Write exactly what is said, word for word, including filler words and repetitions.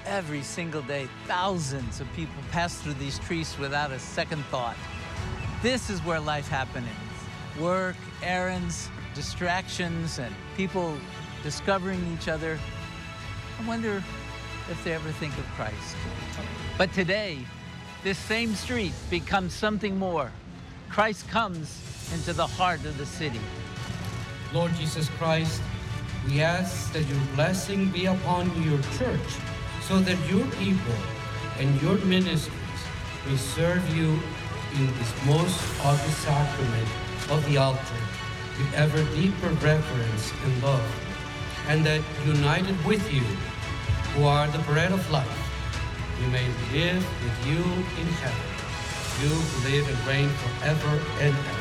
Every single day, thousands of people pass through these trees without a second thought. This is where life happens. Work, errands, distractions, and people discovering each other. I wonder if they ever think of Christ. But today, this same street becomes something more. Christ comes into the heart of the city. Lord Jesus Christ, we ask that your blessing be upon your church, so that your people and your ministries may serve you in this most august sacrament of the altar with ever deeper reverence and love, and that united with you, who are the bread of life, we may live with you in heaven, you who live and reign forever and ever.